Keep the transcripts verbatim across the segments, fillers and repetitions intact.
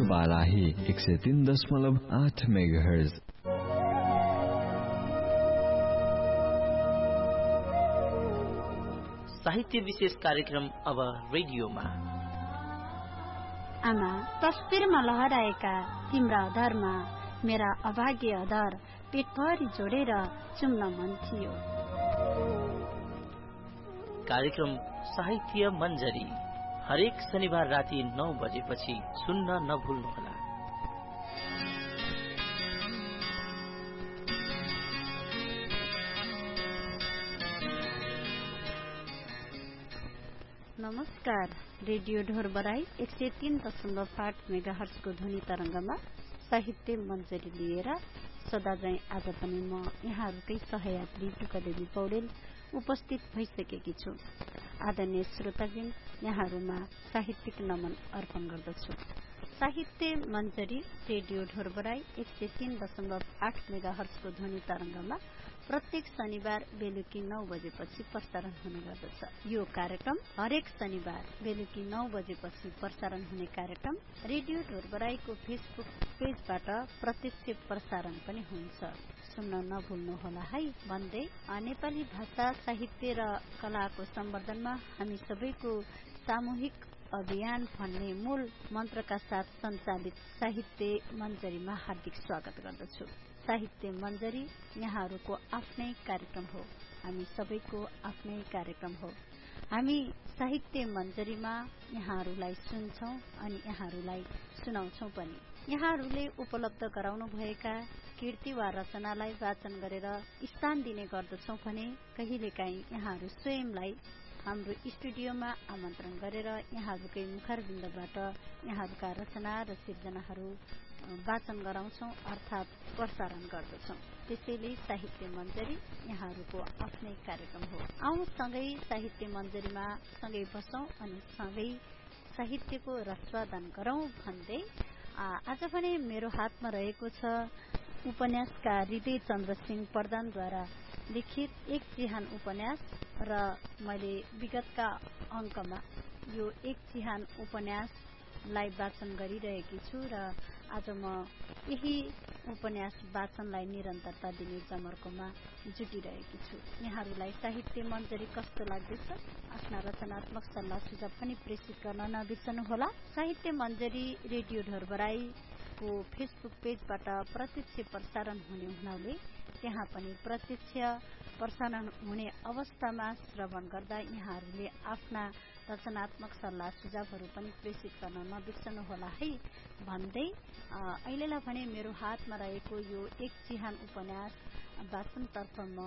बाराही एक सय तीन दशमलव आठ मेगाहर्ज। साहित्य विशेष कार्यक्रम अब रेडियोमा। आमा, तस्बिरमा लहराएका तिम्रा अधरमा मेरा अभाग्य अधर पेटभरि जोडेर चुम्न मन थियो। कार्यक्रम साहित्य मञ्जरी हरेक शनिबार राति नौ बजेपछि सुन्न नभुल्नुहोला। नमस्कार, रेडियो ढोरबराई एक सय तीन दशमलव आठ मेगाहर्जको ध्वनि तरंगमा साहित्य मञ्जरी लिएर सदाझै आज पनि म यहाँहरूकै सहयात्री टुकादेवी पौडेल उपस्थित भइसकेकी छु। आदरणीय श्रोताबिन, यहाँहरूमा साहित्यिक नमन अर्पण गर्दछु। साहित्य मञ्जरी रेडियो ढोरबराई एक सय तीन दशमलव आठ मेगाहर्जको ध्वनि तरंगमा प्रत्येक शनिबार बेलुकी नौ बजेपछि प्रसारण हुने गर्दछ। यो कार्यक्रम हरेक शनिबार बेलुकी नौ बजेपछि प्रसारण हुने कार्यक्रम रेडियो ढोरबराईको फेसबुक पेजबाट प्रत्यक्ष प्रसारण पनि हुन्छ। सुन्न नभुल्नुहोला है भन्दै नेपाली भाषा साहित्य र कलाको सम्वर्धनमा हामी सबैको सामूहिक अभियान भन्ने मूल मन्त्रका साथ सञ्चालित साहित्य मञ्जरीमा हार्दिक स्वागत गर्दछु। साहित्य मञ्जरी यहाँहरूको आफ्नै कार्यक्रम हो, हामी सबैको आफ्नै कार्यक्रम हो। हामी साहित्य मञ्जरीमा यहाँहरूलाई सुन्छौं अनि यहाँहरूलाई सुनाउँछौं पनि। यहाँहरूले उपलब्ध गराउनु भएका कृति वा रचनालाई वाचन गरेर स्थान दिने गर्दछौं भने कहिलेकाहीँ यहाँहरू स्वयंलाई हाम्रो स्टुडियोमा आमन्त्रण गरेर यहाँहरूकै मुखारबिन्दबाट यहाँहरूका रचना र सिर्जनाहरू वाचन गराउँछौं अर्थात प्रसारण गर्दछौं। त्यसैले साहित्य मञ्जरी यहाँहरूको आफ्नै कार्यक्रम हो। आउँ सँगै साहित्य मञ्जरीमा सँगै बसौं अनि सँगै साहित्यको रसवादन गरौं भन्दै आज भने मेरो हातमा रहेको छ उपन्यासकार हृदय चन्द्र सिंह प्रधानद्वारा लिखित एक चिहान उपन्यास र मैले विगतका अंकमा यो एक चिहान उपन्यासलाई वाचन गरिरहेकी छु र आज म यही उपन्यास वाचनलाई निरन्तरता दिने जमर्कोमा जुटिरहेकी छु। यहाँहरूलाई साहित्य मञ्जरी कस्तो लाग्दैछ? आफ्ना रचनात्मक सल्लाह सुझाव पनि प्रेषित गर्न नबिर्सनुहोला। साहित्य मञ्जरी रेडियो ढोरबराईको फेसबुक पेजबाट प्रत्यक्ष प्रसारण हुने हुनाले त्यहाँ पनि प्रत्यक्ष प्रसारण हुने अवस्थामा श्रवण गर्दा यहाँहरूले आफ्ना रचनात्मक सल्लाह सुझावहरू पनि प्रेषित गर्न नबिर्सनुहोला है भन्दै अहिलेलाई भने मेरो हातमा रहेको यो एक चिहान उपन्यास वाचनतर्फ म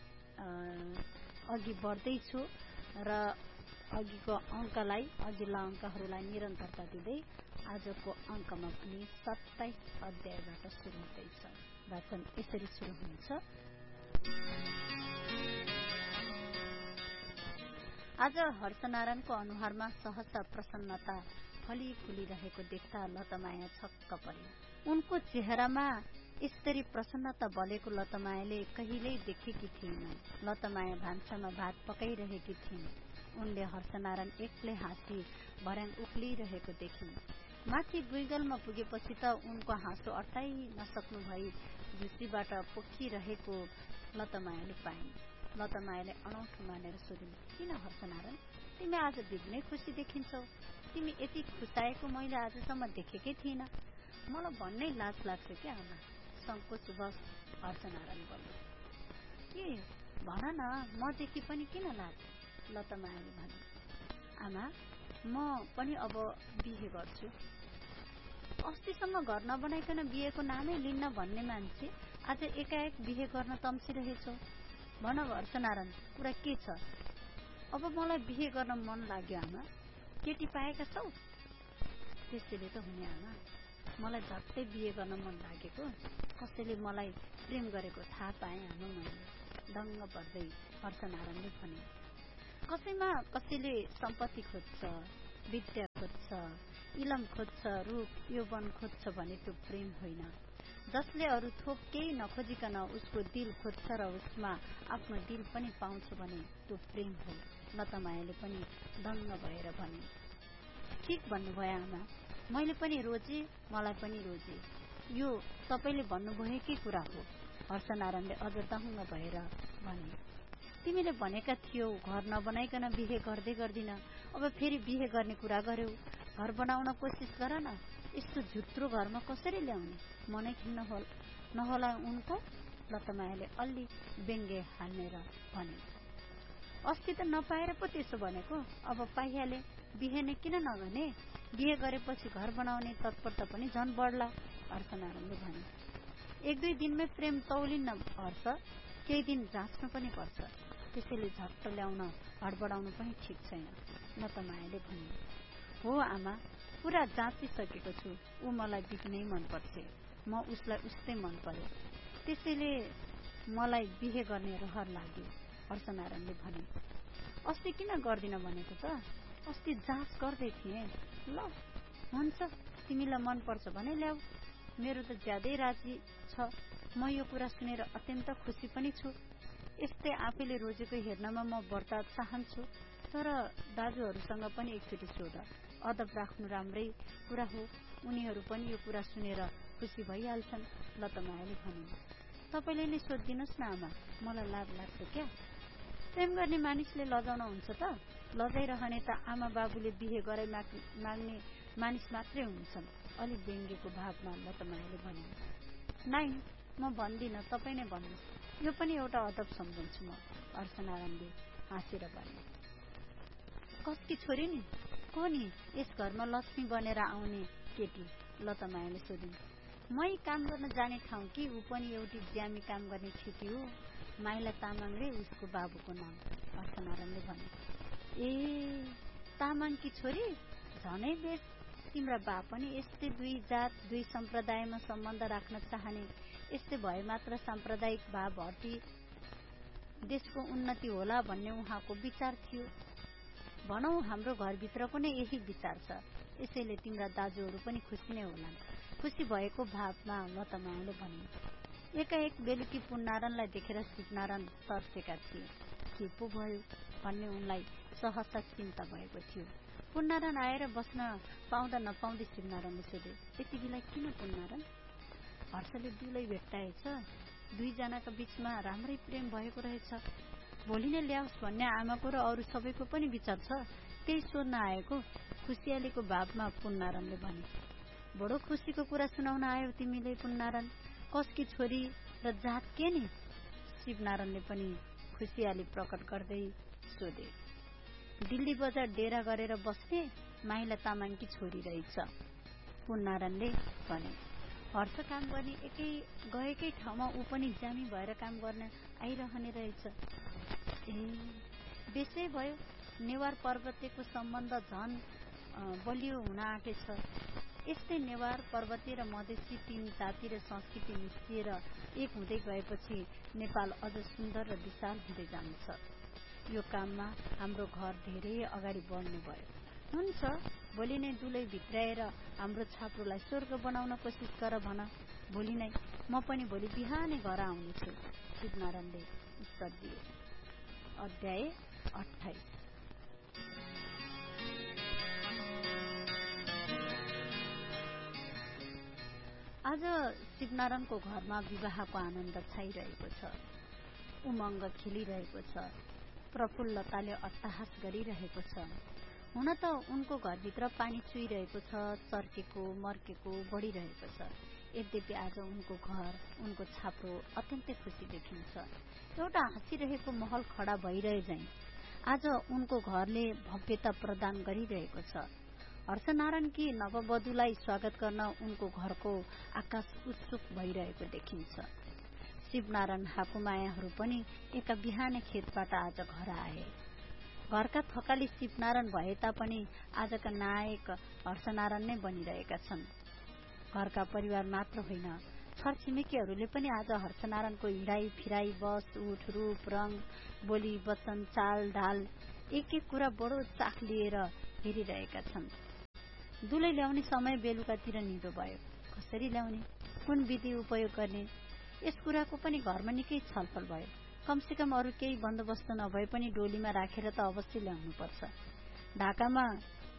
अघि बढ्दैछु र अघिको अंकलाई अघिल्ला अंकहरूलाई निरन्तरता दिँदै आजको अंकमा पनि सत्ताइस अध्यायबाट सुरु हुँदैछ। वाचन यसरी सुरु हुन्छ। आज हर्षनारायणको अनुहारमा सहसा प्रसन्नता फली फुलिरहेको देख्दा लतमाया छक्क परे। उनको चेहरामा यसरी प्रसन्नता बलेको लतमायाले कहिल्यै देखेकी थिइन्। लतमाया भान्सामा भात पकाइरहेकी थिइन्। उनले हर्षनारायण एक्लै हाँसी भर्याङ उक्लिरहेको देखिन्। माथि बुइगलमा पुगेपछि त उनको हाँसो अटाइ नसक्नु भई झुसीबाट पोखिरहेको लतमायाले पाइन्। लतमायाले अनौठो मानेर सोधिन्, किन हर्षनारायण, तिमी आज बिग्नै खुसी देखिन्छौ? तिमी यति खुसाएको मैले आजसम्म देखेकै थिइन। मलाई भन्नै लाज लाग्छ क्या आमा। संकोचवश हर्षनारायण बोल्यो। के भन न, मदेखि पनि किन लाज? लतमायाले भने, आमा म पनि अब बिहे गर्छु। अस्तिसम्म घर नबनाइकन बिहेको नामै लिन्न भन्ने मान्छे आज एकाएक बिहे गर्न तम्सिरहेछौ। भन हर्षनारायण, कुरा के छ? अब मलाई बिहे गर्न मन लाग्यो आमा। केटी पाएका छौ? त्यसैले त हुने आमा, मलाई झट्टै बिहे गर्न मन लागेको। कसैले मलाई प्रेम गरेको थाहा पाएँ आमा मैले। दङ्ग पर्दै हर्षनारायणले भने, कसैमा कसैले सम्पत्ति खोज्छ, विद्या खोज्छ, इलम खोज्छ, रूप यौवन खोज्छ भने त्यो प्रेम होइन। जसले अरू थोक केही नखोजिकन उसको दिल खोज्छ र उसमा आफ्नो दिल पनि पाउँछ भने त्यो प्रेम हो। लतमायाले पनि दङ्ग भएर भने, ठिक भन्नुभयो आमा, मैले पनि रोजे, मलाई पनि रोजे। यो तपाईले भन्नुभएकै कुरा हो। हर्षनारायणले अझ दङ्ग भएर भने, तिमीले भनेका थियौ घर नबनाइकन बिहे गर्दै गर्दिन, अब फेरि बिहे गर्ने कुरा गर्यौ। घर बनाउन कोसिस गर न, यस्तो झुत्रो घरमा कसरी ल्याउने? मनै खिन्न नहोला उनको? लतमायाले अलि व्यङ्ग्य हानेर भने। अस्ति त नपाएर पो त्यसो भनेको, अब पाइहाले, बिहे नै किन नगर्ने? बिहे गरेपछि घर बनाउने तत्परता पनि झन बढ्ला, हर्षनारायणले भने। एक दुई दिनमै प्रेम तौलिन्न हर्ष, केही दिन जाँच्नु पनि पर्छ, त्यसैले झट्ट ल्याउन हडबडाउनु पनि ठिक छैन, लतमायाले भने। हो आमा, पुरा जाँचिसकेको छु, ऊ मलाई बिग्नै मन पर्छ, म उसलाई उस्तै मन पर्यो, त्यसैले मलाई बिहे गर्ने रहर लाग्यो, हर्षनारायणले भने। अस्ति किन गर्दिन भनेको त? अस्ति जाँच गर्दै थिएँ। ल हुन्छ, तिमीलाई मन पर्छ भने ल्याऊ, मेरो त ज्यादै राजी छ। म यो कुरा सुनेर अत्यन्त खुसी पनि छु। यस्तै आफैले रोजेको हेर्नमा म बढ्ता चाहन्छु, तर दाजुहरूसँग पनि एकचोटि सोध, अदब राख्नु राम्रै कुरा हो, उनीहरू पनि यो कुरा सुनेर खुसी भइहाल्छन्, लतमायाले भनिन्। तपाईले नै सोधिदिनुहोस् न आमा, मलाई लाज लाग्छ क्या? प्रेम गर्ने मानिसले लजाउन हुन्छ त? लजाइरहने त आमा बाबुले बिहे गराइ माग्ने मानिस मात्रै हुन्छन्, अलि व्यङ्ग्यको भावमा लतमायाले भनिन्। नाइ, म भन्दिन, तपाईँ नै भन्नुहोस्, यो पनि एउटा अदब सम्झन्छु म, हर्षनारायणले हाँसेर भने। कसकी छोरी नि? को नि यस घरमा लक्ष्मी बनेर आउने केटी? लतमायाले सोधिन्। मै काम गर्न जाने ठाउँ कि ऊ पनि एउटी ज्यामी काम गर्ने ठिटी हो, माइला तामाङ रे उसको बाबुको नाम, हर्षनारायणले भने। ए तामाङकी छोरी? झनै बेस, तिम्रा बा पनि यस्तै दुई जात दुई सम्प्रदायमा सम्बन्ध राख्न चाहने, यस्तै भए मात्र साम्प्रदायिक भाव हटी देशको उन्नति होला भन्ने उहाँको विचार थियो। भनौं हाम्रो घरभित्र पनि यही विचार छ, यसैले तिम्रा दाजुहरू पनि खुसी नै होलान्, खुसी भएको भावमा लतमायाले भनिन्। एकाएक बेलुकी पुननारायणलाई देखेर शिवनारायण तर्सेका थिए, के पो भयो भन्ने उनलाई सहसा चिन्ता भएको थियो। पुननारायण आएर बस्न पाउँदा नपाउँदै शिवनारायणले सोधे, यति बेला किन पुननारायण? हर्षले दुलै भेट्टाएछ, दुईजनाका बीचमा राम्रै प्रेम भएको रहेछ, भोलि नै ल्याओस् भन्ने आमाको र अरू सबैको पनि विचार छ, त्यही सोध्न आएको, खुसियालीको भावमा पुननारायणले भने। बडो खुसीको कुरा सुनाउन आयो तिमीले पुननारायण, कसकी छोरी र जात के नि? शिवनारायणले पनि खुसियाली प्रकट गर्दै सोधे। दिल्ली बजार डेरा गरेर बस्ने माइला तामाङकी छोरी रहेछ, पुननारायणले भने। हर्ष काम गर्ने एकै गएकै ठाउँमा ऊ पनि जामी भएर काम गर्न आइरहने रहेछ। ए बेसै भयो, नेवार पर्वतेको सम्बन्ध झन बलियो हुन आँटेछ। यस्तै नेवार पर्वतीय र मधेसी तीन जाति र संस्कृति मिसिएर एक हुँदै गएपछि नेपाल अझ सुन्दर र विशाल हुँदै जान्छ। यो काममा हाम्रो घर धेरै अगाडि बढ्नु भयो। हुन्छ, भोलि नै दुलै भित्राएर हाम्रो छाप्रोलाई स्वर्ग बनाउन कोसिस गर भन, भोलि नै, म पनि भोलि बिहानै घर आउनेछु, शिवनारायणले उत्तर दिए। अध्याय अट्ठाइस। आज शिवनारायणको घरमा विवाहको आनन्द छाइरहेको छ, उमङ्ग खेलिरहेको छ, प्रफुल्लताले अट्टहास गरिरहेको छ। हुन त उनको घरभित्र पानी चुइरहेको छ, चर्केको मर्केको बढिरहेको छ। यद्यपि आज उनको घर, उनको छाप्रो अत्यन्तै खुसी देखिन्छ। एउटा हाँसिरहेको महल खडा भइरहे झैं आज उनको घरले भव्यता प्रदान गरिरहेको छ। हर्षनारायणकी नववधुलाई स्वागत गर्न उनको घरको आकाश उत्सुक भइरहेको देखिन्छ। शिवनारायण हाकुमायाहरू पनि एका बिहानै खेतबाट आज घर आए। घरका थकाली शिवनारायण भए तापनि आजका नायक हर्षनारायण नै बनिरहेका छन्। घरका परिवार मात्र होइन, छरछिमेकीहरूले पनि आज हर्षनारायणको हिँडाई फिराई, बस उठ, रूप रंग, बोली वचन, चाल ढाल, एक एक कुरा बडो चाख लिएर हेरिरहेका छन्। दुलै ल्याउने समय बेलुकातिर निदो भयो। कसरी ल्याउने, कुन विधि उपयोग गर्ने, यस कुराको पनि घरमा निकै छलफल भयो। कमसेकम अरू केही बन्दोबस्त नभए पनि डोलीमा राखेर त अवश्य ल्याउनु पर्छ। ढाकामा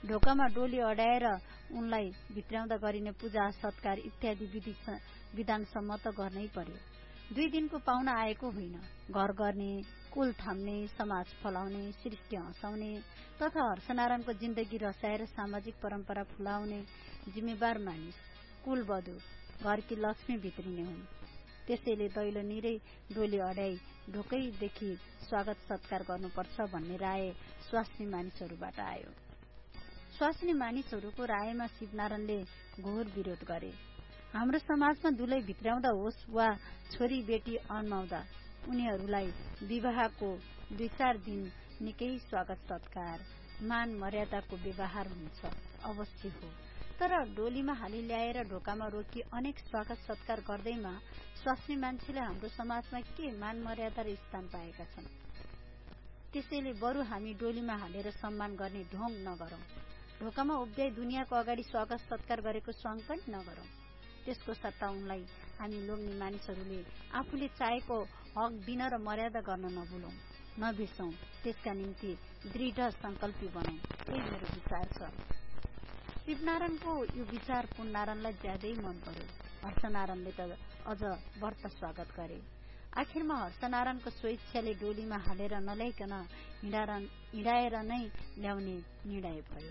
ढोकामा डोली अडाएर उनलाई भित्राउँदा गरिने पूजा सत्कार इत्यादि विधि विधानसम्म त गर्नै पर्यो। दुई दिनको पाहुना आएको होइन। घर गर्ने, कुल थाम्ने, समाज फलाउने, सृष्टि हँसाउने तथा हर्षनारायणको जिन्दगी रसाएर सामाजिक परम्परा फुलाउने जिम्मेवार मानिस कुलवधु घरकी लक्ष्मी भित्रिने हुन्। त्यसैले दैलो निरै डोली अड्याई ढोकैदेखि स्वागत सत्कार गर्नुपर्छ भन्ने राय स्वास्नी मानिसहरूबाट आयो। स्वास्नी मानिसहरूको रायमा शिवनारायणले घोर विरोध गरे। हाम्रो समाजमा दुलै भित्राउँदा होस् वा छोरी बेटी अन्माउँदा उनीहरूलाई विवाहको दुई चार दिन निकै स्वागत सत्कार मान मर्यादाको व्यवहार हुन्छ, अवश्य हो। तर डोलीमा हाली ल्याएर ढोकामा रोकी अनेक स्वागत सत्कार गर्दैमा स्वास्नी मान्छेले हाम्रो समाजमा के मान मर्यादा र स्थान पाएका छन्। त्यसैले बरु हामी डोलीमा हालेर सम्मान गर्ने ढोङ नगरौं। ढोकामा उभ्याई दुनियाँको अगाडि स्वागत सत्कार गरेको स्वाङ पनि नगरौं। त्यसको सट्टा उनलाई हामी लोग्ने मानिसहरूले आफूले चाहेको हक दिन र मर्यादा गर्न नभुलौं, नबिर्सौं। त्यसका निम्ति दृढ संकल्पी बनौं। यही मेरो विचार छ। शिवनारायणको यो विचार पुननारायणलाई ज्यादै मन पर्यो। हर्षनारायणले त अझ व्रत स्वागत गरे। आखिरमा हर्षनारायणको स्वेच्छाले डोलीमा हालेर नल्याइकन हिँडाएर नै ल्याउने निर्णय भयो।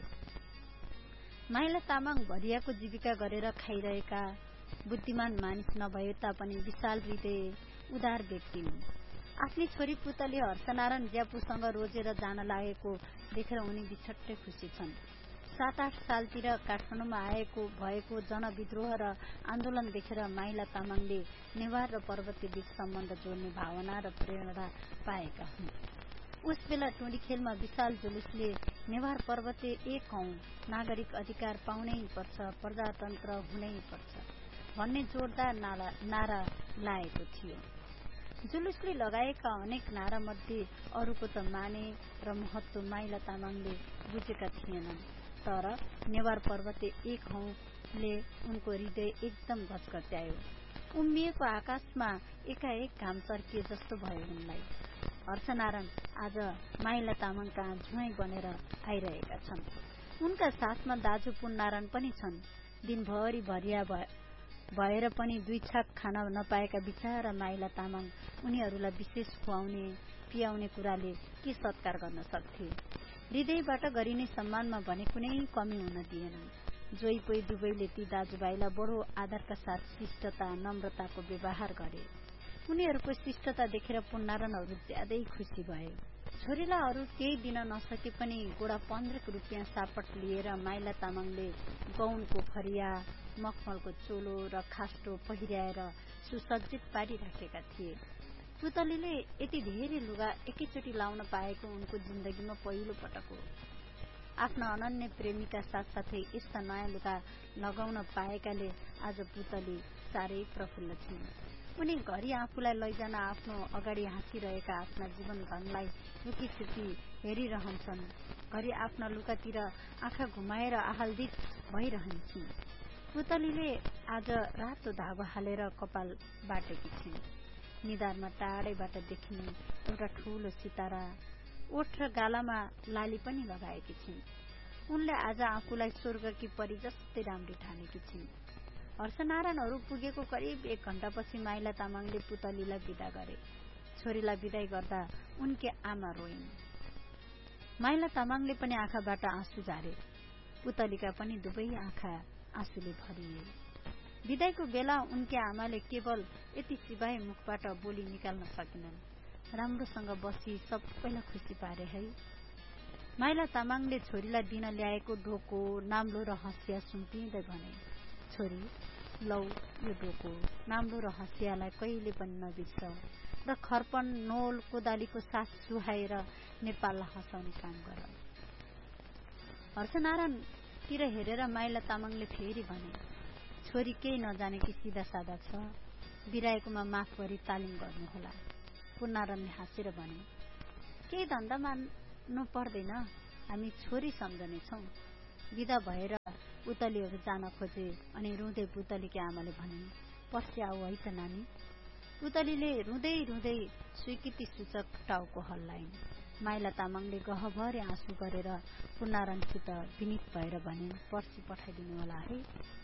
माइला तामाङ भरियाको जीविका गरेर खाइरहेका बुद्धिमान मानिस नभए तापनि विशाल हृदय उदार व्यक्ति हुन्। आफ्नी छोरी पुतली हर्षनारायण ज्यापूसँग रोजेर जान लागेको देखेर उनी बिछट्टै खुसी छन्। सात आठ सालतिर काठमाडौँमा आएको भएको जनविद्रोह र आन्दोलन देखेर माइला तामाङले नेवार र पर्वतीय बीच सम्बन्ध जोड्ने भावना र प्रेरणा पाएका हुन्। उस बेला टुँडी खेलमा विशाल जुलुसले नेवार पर्वतीय एक हौं, नागरिक अधिकार पाउनै पर्छ, प्रजातन्त्र हुनै पर्छ भन्ने जोरदार नारा लाएको थियो। जुलुसले लगाएका अनेक नारा मध्ये अरूको त माने र महत्व माइला तामाङले बुझेका थिएनन्। तर नेवार पर्वतीय एक हौंले उनको हृदय एकदम घचघच्यायो। उम्मिएको आकाशमा एकाएक घाम चर्किए जस्तो भयो उनलाई। हर्षनारायण आज माइला तामाङ कहाँ झुँइ बनेर आइरहेका छन्। उनका साथमा दाजु पुननारायण पनि छन्। दिनभरि भरिया भएर पनि दुई छाक खान नपाएका बिचारा माइला तामाङ उनीहरूलाई विशेष खुवाउने पियाउने कुराले के सत्कार गर्न सक्थे। हृदयबाट गरिने सम्मानमा भने कुनै कमी हुन दिएनन्। जोइपोइ दुवैले ती दाजुभाइलाई बडो आदरका साथ शिष्टता नम्रताको व्यवहार गरे। उनीहरूको शिष्टता देखेर पुननारायणहरू ज्यादै खुसी भए। छोरीलाई अरू केही दिन नसके पनि गोडा पन्ध्र रुपियाँ सापट लिएर माइला तामाङले गौनको फरिया, मखमलको चोलो र खास्टो पहिर्याएर सुसज्जित पारिराखेका थिए। पुतलीले यति धेरै लुगा एकैचोटि लाउन पाएको उनको जिन्दगीमा पहिलो पटक हो। आफ्ना अनन्य प्रेमीका साथसाथै यस्ता नयाँ लुगा लगाउन पाएकाले आज पुतली साह्रै प्रफुल्ल छिन्। उनी घरि आफूलाई लैजान आफ्नो अगाडि हाँसिरहेका आफ्ना जीवनधनलाई लुकीछुपी हेरिरहन्छन्। घरि आफ्ना लुगातिर आँखा घुमाएर आह्लादित भइरहन्छन्। पुतलीले आज रातो धागो हालेर कपाल बाटेकी छिन्। निधारमा टाढैबाट देखिने एउटा ठूलो सितारा, ओठ र गालामा लाली पनि लगाएकी छिन्। उनले आज आफूलाई स्वर्गकी परी जस्तै राम्री ठानेकी छिन्। हर्षनारायणहरू पुगेको करिब एक घण्टापछि माइला तामाङले पुतलीलाई विदा गरे। छोरीलाई विदाई गर्दा उनकी आमा रोइन्। माइला तामाङले पनि आँखाबाट आँसु झारे। पुतलीका पनि दुवै आँखा आँसुले भरिए। विदाईको बेला उनकी आमाले केवल यति सिवाय मुखबाट बोली निकाल्न सकिनन्, राम्रोसँग बसी सबैलाई खुसी पारे है। माइला तामाङले छोरीलाई दिन ल्याएको ढोको, नाम्लो र हँसिया सुम्पिँदै भने, छोरी लौ यो ढोको, नाम्लो र हँसियालाई कहिले पनि नबिर्स र खर्पन, नोल, कोदालीको साथ सुहाएर नेपाललाई हँसाउने काम गर। हर्षनारायणतिर हेरेर माइला तामाङले फेरि भने, छोरी केही नजानेकी सिधा सादा छ, बिराएकोमा माफ गरी तालिम गर्नुहोला। पुननारायणले हाँसेर भने, केही धन्दा मान्नु पर्दैन, हामी छोरी सम्झने छौं। विदा भएर पुतलीहरू जान खोजे अनि रुँदै पुतलीकी आमाले भनिन्, पछि आऊ है त नानी। पुतलीले रुँदै रुँदै स्वीकृति सूचक टाउको हल्लाइन्। माइला तामाङले गहभरि आँसु गरेर पुनारायणसित विनीत भएर भने, पर्सि पठाइदिनु होला है।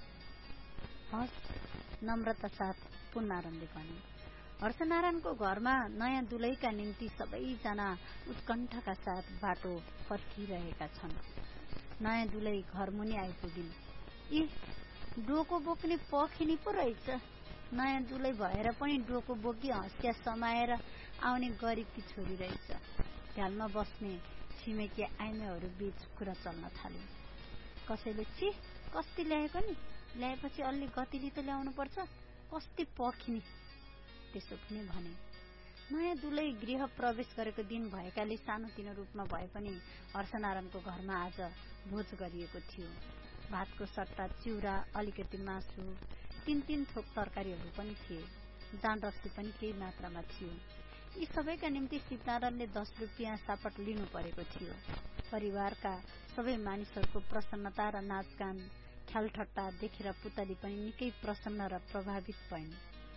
हस्, नम्रता साथ पुनारायणले भने। हर्षनारायणको घरमा नयाँ दुलैका निम्ति सबैजना उत्कण्ठाका साथ बाटो पर्खिरहेका छन्। नयाँ दुलै घरमुनि आइपुगिन्। इ डोको बोक्ने पखिनी पो रहेछ। नयाँ दुलै भएर पनि डोको बोकी हँसिया समाएर आउने गरिबकी छोरी रहेछ। झ्यालमा बस्ने छिमेकी आइमेहरू बीच कुरा चल्न थाल्यो। कसैले छि कस्ती ल्याएको नि, ल्याएपछि अलि गतिली त ल्याउनु पर्छ, कस्ती पखिनी, त्यसो पनि भने। नयाँ दुलै गृह प्रवेश गरेको दिन भएकाले सानोतिनो रूपमा भए पनि हर्षनारायणको घरमा आज भोज गरिएको थियो। भातको सट्टा चिउरा, अलिकति मासु, तीन तीन थोक तरकारीहरू पनि थिए। जान रक्सी पनि केही मात्रामा थियो। यी सबैका निम्ति सीतारामले दस रुपियाँ सापट लिनु परेको थियो। परिवारका सबै मानिसहरूको प्रसन्नता र नाचगान ख्यालठट्टा देखेर पुतली पनि निकै प्रसन्न र प्रभावित भइन्।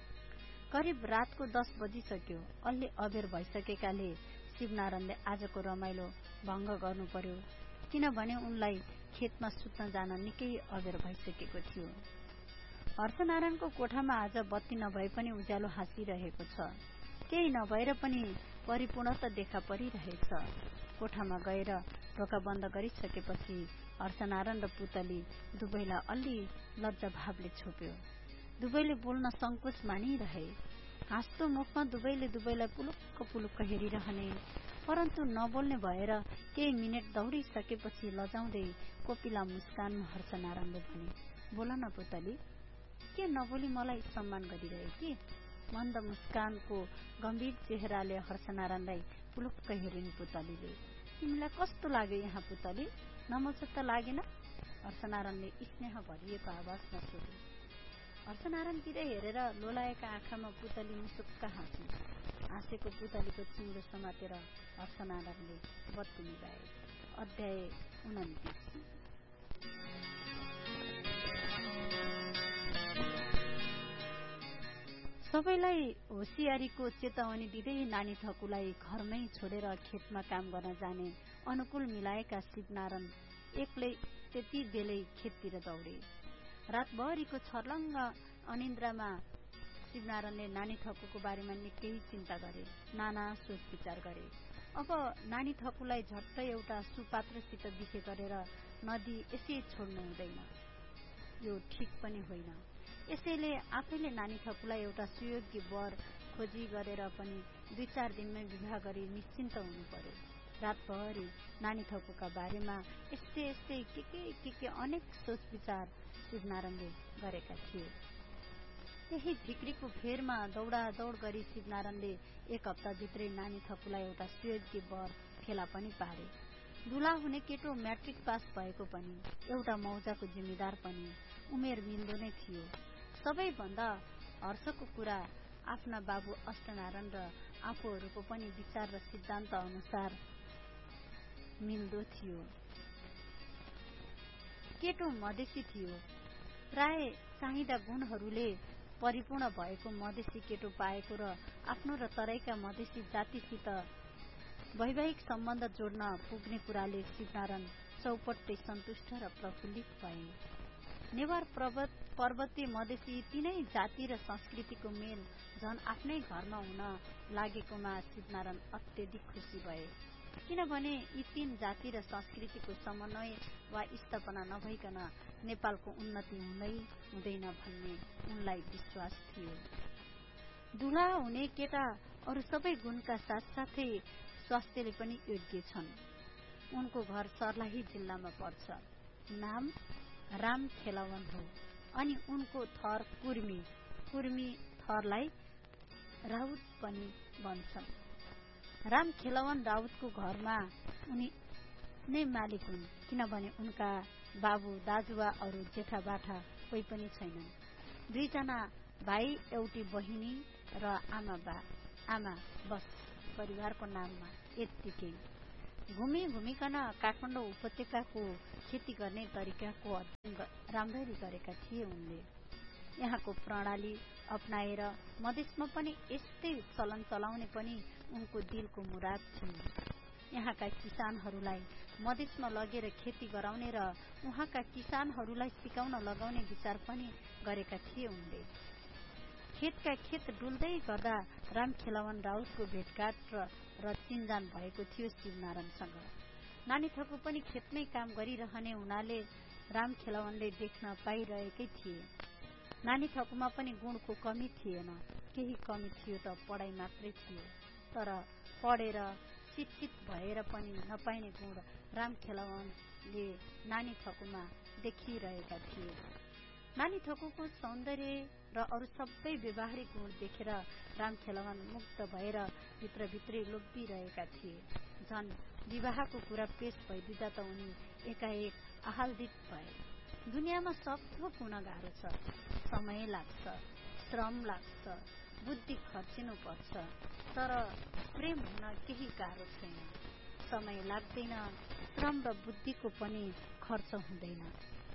करिब रातको दस बजिसक्यो। अलि अबेर भइसकेकाले शिवनारायणले आजको रमाइलो भङ्ग गर्नु पर्यो, किनभने उनलाई खेतमा सुत्न जान निकै अबेर भइसकेको थियो। हर्षनारायणको कोठामा आज बत्ती नभए पनि उज्यालो हाँसिरहेको छ। केही नभएर पनि परिपूर्णता देखा परिरहेछ। कोठामा गएर ढोका बन्द गरिसकेपछि हर्षनारायण र पुतली दुवैलाई अलि लज्जा भावले छोप्यो। दुवैले बोल्न संकोच मानिरहे। हाँस्दो मुखमा दुवैले दुवैलाई पुलुक्क पुलुक्क हेरिरहने, परन्तु नबोल्ने भएर केही मिनेट दौडिसकेपछि लजाउँदै कोपिला मुस्कानमा हर्षनारायणले भने, बोल न पुतली, के नबोली मलाई सम्मान गरिरहे कि? मन्द मुस्कानको गम्भीर चेहराले हर्षनारायणलाई पुलुक्क हेरिन् पुतलीले। तिमीलाई कस्तो लाग्यो यहाँ पुतली, नमोचो त लागेन? हर्षनारायणले स्नेह भरिएको आवाजमा सोधे। हर्षनारायणतिर हेरेर लोलाएका आँखामा पुतली मुसुक्क हाँसिन्। हाँसेको पुतलीको चिउँडो समातेर हर्षनारायणले बत्ती निभाए। अध्याय उन्तिस। सबैलाई होसियारीको चेतावनी दिँदै नानी थकुलाई घरमै छोडेर खेतमा काम गर्न जाने अनुकूल मिलाएका शिवनारायण एक्लै त्यति बेलै खेततिर दौडे। रातभरिको छर्लङ्ग अनिन्द्रामा शिवनारायणले नानी थकुको बारेमा निकै चिन्ता गरे, नाना सोच विचार गरे। अब नानी थकुलाई झट्ट एउटा सुपात्रसित बिहे गरेर नदी यसै छोड्नु हुँदैन, यो ठिक पनि होइन। यसैले आफैले नानी थकुलाई एउटा सुयोग्य वर खोजी गरेर पनि दुई चार दिनमै विवाह गरी निश्चिन्त हुनु पर्यो। रातभरि नानी थकुका बारेमा यस्तै यस्तै के के के के अनेक सोच विचार शिवनारायणले गरेका थिए। त्यही फिक्रीको फेरमा दौडा दौड गरी शिवनारायणले एक हप्ताभित्रै नानी थकुलाई एउटा सुयोग्य वर फेला पनि पारे। दुला हुने केटो म्याट्रिक पास भएको पनि, एउटा मौजाको जिम्मेदार पनि, उमेर मिल्दो नै थियो। सबैभन्दा हर्षको कुरा आफ्ना बाबु अष्टनारायण र आफूहरूको पनि विचार र सिद्धान्त अनुसार मिल्दो थियो। केटो मधेसी थियो। प्राय चाहिँदा गुणहरूले परिपूर्ण भएको मधेसी केटो पाएको र आफ्नो र तराईका मधेसी जातिसित वैवाहिक सम्बन्ध जोड्न पुग्ने कुराले शिवनारायण चौपट्टै सन्तुष्ट र प्रफुल्लित भए। नेवार पर्वत पर्वतीय मधेसी तीनै जाति र संस्कृतिको मेल झन आफ्नै घरमा हुन लागेकोमा शिवनारायण अत्यधिक खुसी भए, किनभने यी तीन जाति र संस्कृतिको समन्वय वा स्थापना नभइकन नेपालको उन्नति हुँदै हुँदैन भन्ने उनलाई विश्वास थियो। दुला हुने केटा अरू सबै गुणका साथसाथै स्वास्थ्यले पनि योग्य छन्। उनको घर सर्लाही जिल्लामा पर्छ। नाम राम खेलावन हो अनि उनको थर कुर्मी। कुर्मी थरलाई राउत पनि भन्छन्। राम खेलावन राउतको घरमा उनी नै मालिक हुन्, किनभने उनका बाबु दाजु वा अरू जेठा बाठा कोही पनि छैनन्। दुईजना भाइ, एउटी बहिनी र आमा बा आमा बस परिवारको नाममा यत्तिकै। घुमी घुमिकन काठमाडौँ उपत्यकाको खेती गर्ने तरिकाको अध्ययन राम्ररी गरेका थिए उनले। यहाँको प्रणाली अपनाएर मधेसमा पनि यस्तै चलन चलाउने पनि उनको दिलको मुराद थियो। यहाँका किसानहरूलाई मधेसमा लगेर खेती गराउने र उहाँका किसानहरूलाई सिकाउन लगाउने विचार पनि गरेका थिए उनले। खेतका खेत डुल्दै गर्दा रामखेलावन राउतको भेटघाट र, र चिन्जान भएको थियो शिवनारायणसँग। नानी थकु पनि खेतमै काम गरिरहने हुनाले रामखेलावनले देख्न पाइरहेकै थिए। नानी थकुमा पनि गुणको कमी थिएन, केही कमी थियो त पढाइ मात्रै थियो। तर पढेर शिक्षित भएर पनि नपाइने गुण रामखेलावनले नानी थकुमा देखिरहेका थिए। नानी थकुको सौन्दर्य र अरू सबै व्यवहारिक गुण देखेर रामखेलावन मुक्त भएर भित्रभित्रै लोभिरहेका थिए। झन् विवाहको कुरा पेश भइदिँदा त उनी एकाएक आह्लादित भए। दुनियाँमा सब थोक हुन गाह्रो छ, समय लाग्छ, श्रम लाग्छ, बुद्धि खर्चिनु पर्छ, तर प्रेम हुन केही गाह्रो छैन। समय लाग्दैन, श्रम र बुद्धिको पनि खर्च हुँदैन।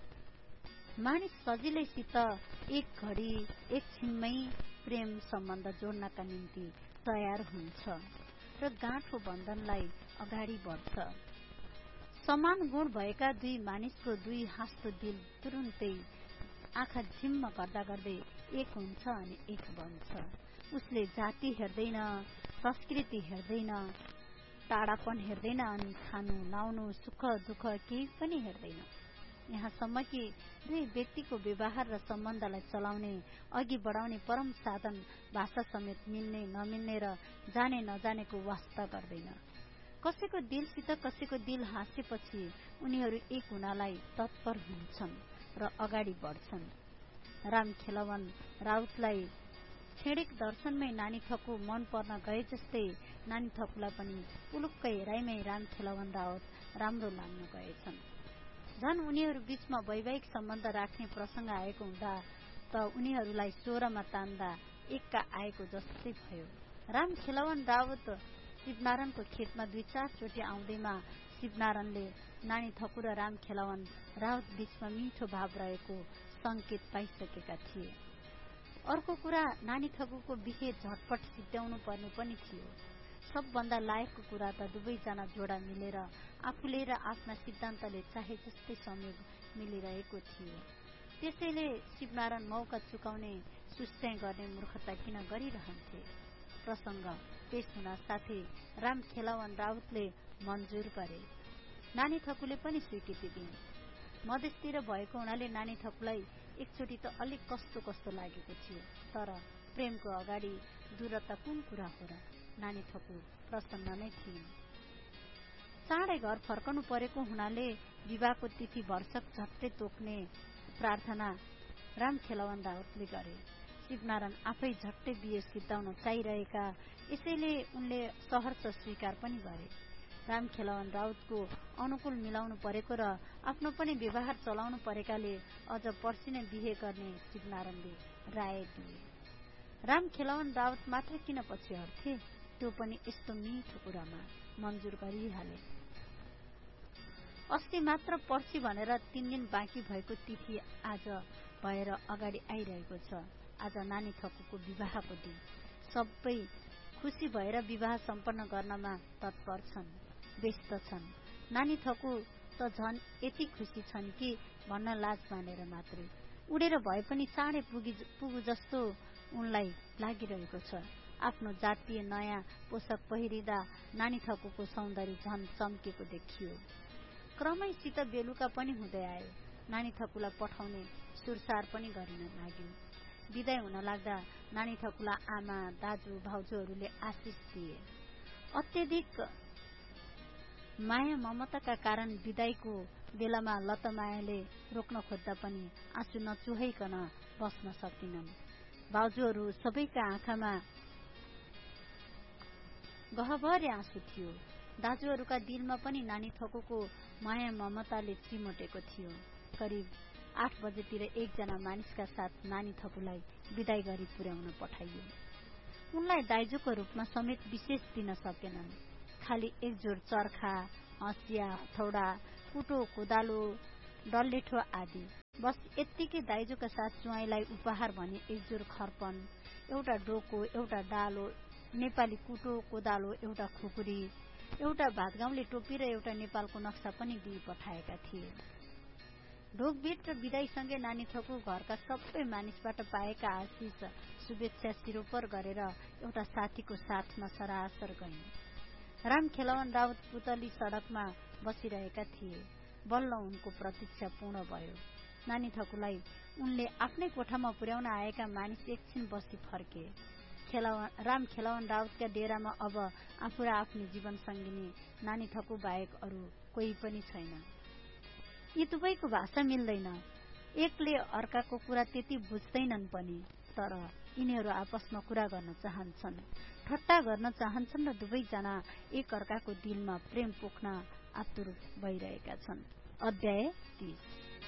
मानिस सजिलैसित एक घडी एकछिनमै प्रेम सम्बन्ध जोड्नका निम्ति तयार हुन्छ र गाँठो बन्धनलाई अगाडि बढ्छ। समान गुण भएका दुई मानिसको दुई हाँस्दो दिल तुरुन्तै आँखा झिम्म गर्दा गर्दै एक हुन्छ अनि एक बन्छ। उसले जाति हेर्दैन, संस्कृति हेर्दैन, टाढापन हेर्दैन अनि खानु लाउनु सुख दुःख केही पनि हेर्दैन। यहाँसम्म कि दुई व्यक्तिको व्यवहार र सम्बन्धलाई चलाउने अघि बढाउने परम साधन भाषा समेत मिल्ने नमिल्ने र जाने नजानेको वास्ता गर्दैन। कसैको दिलसित कसैको दिल हाँसेपछि उनीहरू एक हुनलाई तत्पर हुन्छन् र अगाडि बढ्छन्। रामखेलावन राउतलाई छेडिक दर्शनमै नानी थकु मन पर्न गए जस्तै नानी थकुलाई पनि पुलुक्कै हेराइमै रामखेलावन राउत राम्रो लाग्न गएछन्। झन् उनीहरू बीचमा वैवाहिक सम्बन्ध राख्ने प्रसंग आएको हुँदा त उनीहरूलाई स्वरमा तान्दा एक्का आएको जस्तै भयो। रामखेलावन राउत शिवनारायणको खेतमा दुई चार चोटि आउँदैमा शिवनारायणले नानी थकु र रामखेलावन राउत बीचमा मिठो भाव रहेको संकेत पाइसकेका थिए। अर्को कुरा, नानी थकुको बिहे झटपट सिद्ध्याउनु पर्ने पनि थियो। सबभन्दा लायकको कुरा त दुवैजना जोडा मिलेर आफूले र आफ्ना सिद्धान्तले चाहे जस्तै संयोग मिलिरहेको थियो। त्यसैले शिवनारायण मौका चुकाउने सुस्त्याइ गर्ने मूर्खता किन गरिरहन्थे। प्रसंग पेश हुन साथै रामखेलावन राउतले मन्जुर गरे। नानी थकुले पनि स्वीकृति दिए। मधेसतिर भएको हुनाले नानी थकुलाई एकचोटि त अलिक कस्तो कस्तो लागेको थियो। तर प्रेमको अगाडि दूरता कुन कुरा हो र। नानी थकु प्रसन्न नै थिइन्। चाँडै घर फर्कनु परेको हुनाले विवाहको तिथि वर्षक झट्टै तोक्ने प्रार्थना रामखेलावन राउतले गरे। शिवनारायण आफै झट्टै बिहे सिद्धाउन चाहिरहेका, यसैले उनले सहर्ष स्वीकार पनि गरे। रामखेलावन राउतको अनुकूल मिलाउनु परेको र आफ्नो पनि व्यवहार चलाउनु परेकाले अझ पर्सि नै बिहे गर्ने शिवनारायणले राय दिए। रामखेलावन राउत मात्र किन पछि हट्थे, त्यो पनि यस्तो मिठो कुरामा मन्जुर गरिहाले। अस्ति मात्र पर्सि भनेर तीन दिन बाँकी भएको तिथि आज भएर अगाडि आइरहेको छ। आज नानी थकुको विवाहको दिन। सबै खुसी भएर विवाह सम्पन्न गर्नमा तत्पर छन्, व्यस्त छन्। नानी थकु त झन् यति खुसी छन् कि भन्न लाज मानेर मात्रै। उडेर भए पनि चाँडै पुगी पुगु जस्तो उनलाई लागिरहेको छ। आफ्नो जातीय नयाँ पोसाक पहिरिँदा नानी थकुको सौन्दर्य झन् चम्केको देखियो। क्रमैसित बेलुका पनि हुँदै आयो। नानी थकुलाई पठाउने सुरसार पनि गरिन लाग्यो। विदाई हुन लाग्दा नानी थकुलाई आमा दाजु भाउजूहरूले आशिष दिए। अत्यधिक माया ममताका कारण विदाईको बेलामा लतमायाले रोक्न खोज्दा पनि आँसु नचुहाइकन बस्न सकिनन्। भाउजूहरू सबैका आँखामा गहभरि आँसु थियो। दाजुहरूका दिलमा पनि नानी थकुको माया ममताले चिमोटेको थियो। करिब आठ बजेतिर एकजना मानिसका साथ नानी थकुलाई विदाई गरी पुर्याउन पठाइयो। उनलाई दाइजोको रूपमा समेत विशेष दिन सकेनन्। खाली एकजोड चर्खा, हँसिया, हथौडा, कुटो, कोदालो, डल्लेठो आदि। बस यत्तिकै दाइजोका साथ ज्वाइँलाई उपहार भने एकजोड खर्पन, एउटा डोको, एउटा डालो, नेपाली कुटो कोदालो, एउटा खुकुरी, एउटा भातगाउँले टोपी र एउटा नेपालको नक्सा पनि दिई पठाएका थिए। ढोकभेट र विदाईसँगै नानी थोकु घरका सबै मानिसबाट पाएका आशिष शुभेच्छा सिरोपर गरेर एउटा साथीको साथमा सरासर गइन्। राम खेलवन राउत पुतली सडकमा बसिरहेका थिए। बल्ल उनको प्रतीक्षा पूर्ण भयो। नानी थकुलाई उनले आफ्नै कोठामा पुर्याउन आएका मानिस एकछिन बसी फर्के। खेलवन राम खेलवन राउतका डेरामा अब आफू र आफ्नो जीवन सङ्गिनी नानी थकु बाहेक अरू कोही पनि छैन। यी दुवैको भाषा मिल्दैन, एकले अर्काको कुरा त्यति बुझ्दैनन् पनि, तर यिनीहरू आपसमा कुरा गर्न चाहन्छन्, ठट्टा गर्न चाहन्छन् र दुवैजना एक अर्काको दिलमा प्रेम पोख्न आतुर भइरहेका छन्। अध्याय तीस।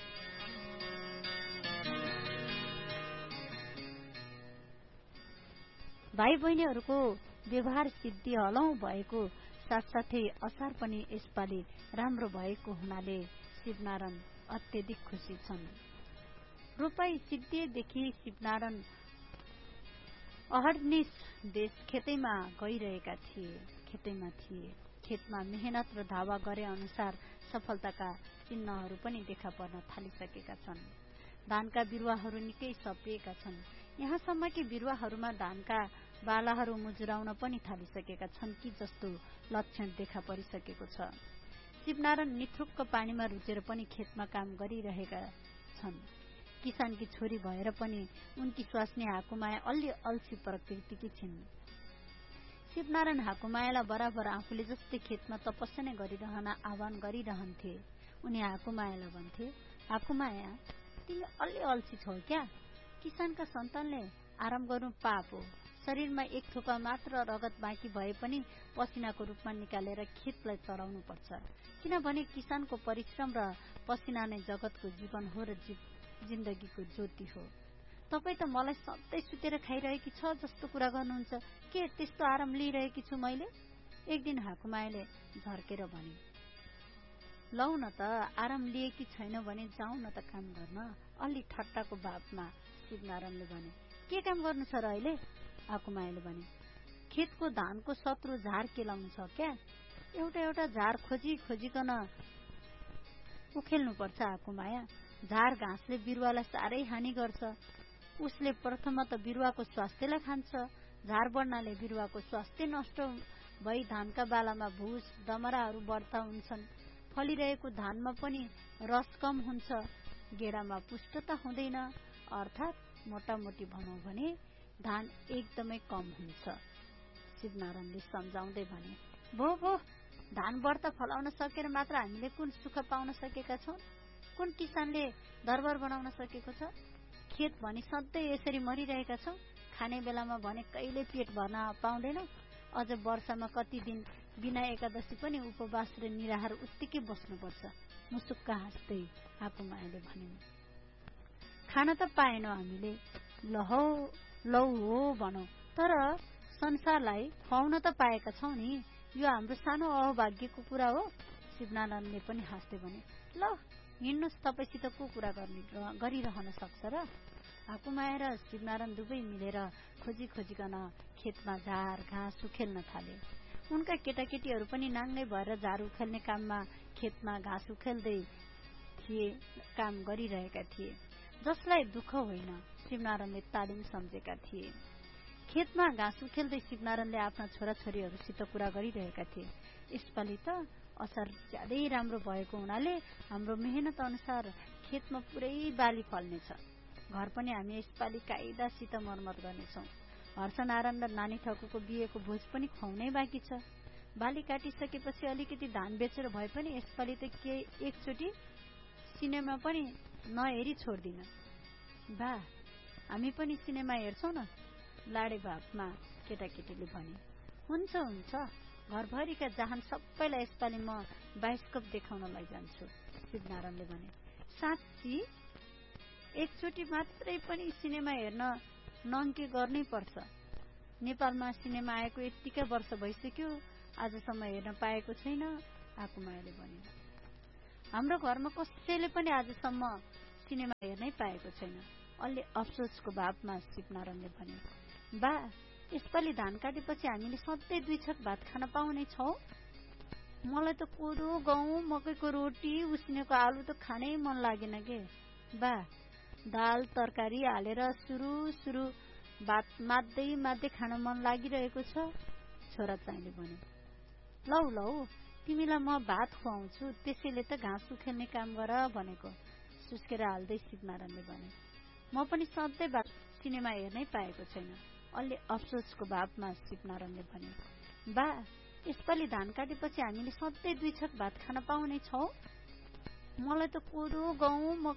भाइ बहिनीहरूको व्यवहार सिद्धि हलौं भएको साथसाथै असार पनि यसपालि राम्रो भएको हुनाले शिवनारायण अत्यधिक खुशी छन्। रोपाई सिद्धिएदेखि शिवनारायण अहर्निश देश खेतैमा गइरहेका थिए खेतैमा थिए खेतमा मेहनत र धावा गरे अनुसार सफलताका चिन्हहरू पनि देखा पर्न थालिसकेका छन्। धानका बिरुवाहरू निकै सपिएका छन्। यहाँसम्म कि बिरुवाहरूमा धानका बालाहरू मुजुराउन पनि थालिसकेका छन् कि जस्तो लक्षण देखा परिसकेको छ। शिवनारायण निथुक्क पानीमा रुचेर पनि खेतमा काम गरिरहेका छन्। किसानकी छोरी भएर पनि उनकी स्वास्नी हाकुमाया अलि अल्छी प्रकृतिकी छिन्। शिवनारायण हाकुमायालाई बराबर आफूले जस्तै खेतमा तपस्या नै गरिरहन आह्वान गरिरहन्थे। उनी हाकुमायालाई भन्थे, हाकुमाया, तिमी अलि अल्छी छौ क्या? किसानका सन्तानले आराम गर्नु पाप हो। शरीरमा एक थोपा मात्र रगत बाँकी भए पनि पसिनाको रूपमा निकालेर खेतलाई चढाउनु पर्छ, किनभने किसानको परिश्रम र पसिना नै जगतको जीवन हो र जिन्दगीको ज्योति हो। तपाई त मलाई सधैँ सुतेर खाइरहेकी छ जस्तो कुरा गर्नुहुन्छ, के त्यस्तो आराम लिइरहेकी छु मैले? एक दिन हाकुमायाले झर्केर भने, लौ न त, आराम लिएकी छैन भने जाउँ न त काम गर्न। अलि ठट्टाको भावमा शिवनारायणले भने, के काम गर्नु छ र अहिले? हाकुमायाले भने, खेतको धानको शत्रु झार केलाउनु छ क्या? एउटा एउटा झार खोजी खोजिकन उखेल्नुपर्छ हाकुमाया। झार घाँसले बिरुवालाई साह्रै हानि गर्छ। उसले प्रथम त बिरुवाको स्वास्थ्यलाई खान्छ। झार बढ्नाले बिरुवाको स्वास्थ्य नष्ट भई धानका बालामा भुस दमराहरू बढ्ता हुन्छन्। फलिरहेको धानमा पनि रस कम हुन्छ, गेडामा पुष्टता हुँदैन, अर्थात् मोटामोटी भनौं भने धान एकदमै कम हुन्छ। शिवनारायणले सम्झाउँदै भने, भो भो धान बढ्ता फलाउन सकेर मात्र हामीले कुन सुख पाउन सकेका छौं? कुन किसानले दरबार बनाउन सकेको छ? खेत भनी सधैँ यसरी मरिरहेका छौं। खाने बेलामा भने कहिले पेट भर्न पाउँदैनौ। अझ वर्षमा कति दिन बिना एकादशी पनि उपवास र निराहार उत्तिकै बस्नुपर्छ। मुसुक्क हाँस्दै हाकुमायाले भनिन्, खान त पाएनौ हामीले, लहौ लौ हो भनौ, तर संसारलाई खुवाउन त पाएका छौं नि। यो हाम्रो सानो अभाग्यको कुरा हो। शिवनारायणले पनि हाँस्दै भने, ल हिँड्नुहोस्, तपाईसित को कुरा गरिरहन सक्छ र? हाकुमाया र शिवनारायण दुवै मिलेर खोजी खोजिकन खेतमा झार घाँस उखेल्न थाले। उनका केटाकेटीहरू पनि नाङ्गै भएर झार उखेल्ने काममा खेतमा घाँस उखेल्दै थिए काम गरिरहेका थिए। जसलाई दुःख होइन, शिवनारायणले तालिम सम्झेका थिए। खेतमा घाँस उखेल्दै शिवनारायणले आफ्ना छोराछोरीहरूसित कुरा गरिरहेका थिए। यसपालि त असार ज्यादै राम्रो भएको हुनाले हाम्रो मेहनत अनुसार खेतमा पुरै बाली फल्नेछ। घर पनि हामी यसपालि कायदासित मर्मत गर्नेछौं। हर्षनारायण र नानी थकुको बिहेको भोज पनि खुवाउनै बाँकी छ। बाली काटिसकेपछि अलिकति धान बेचेर भए पनि यसपालि त के एकचोटि सिनेमा पनि नहेरी छोड्दिन। बा, हामी पनि सिनेमा हेर्छौं न, लाडे भावमा केटाकेटीले भने। हुन्छ हुन्छ, घरभरिका जहान सबैलाई यसपालि म बाइस्कोप देखाउन लैजान्छु, शिवनारायणले भने। साँच्ची? एकचोटि मात्रै पनि सिनेमा हेर्न नङ्के गर्नै पर्छ। नेपालमा सिनेमा आएको यत्तिकै वर्ष भइसक्यो, आजसम्म हेर्न पाएको छैन, हाकुमायाले भने। हाम्रो घरमा कसैले पनि आजसम्म सिनेमा हेर्नै पाएको छैन, अलि अफसोसको भावमा शिवनारायणले भने। बा, यसपालि धान काटेपछि हामीले सधैँ दुई छक भात खान पाउने छौं? मलाई त कोदो गहुँ मकैको रोटी उसिनेको आलु त खानै मन लागेन के। बा दाल तरकारी हालेर सुरु सुरु भात माद्दै माद्दै खान मन लागिरहेको छ। छोरा चाहिँले भने, लौ लौ तिमीलाई म भात खुवाउँछु, त्यसैले त घाँस उखेल्ने काम गर भनेको। सुस्केर हाल्दै शिवनारायणले भने, म पनि सधैँ भात सिनेमा हेर्नै पाएको छैन। अलि अफसोसको भावमा शिवनारायणले भने, बा यसपालि धान काटेपछि हामीले सधैँ दुई छक भात खान पाउने छौ। मलाई त कोदो गहुँ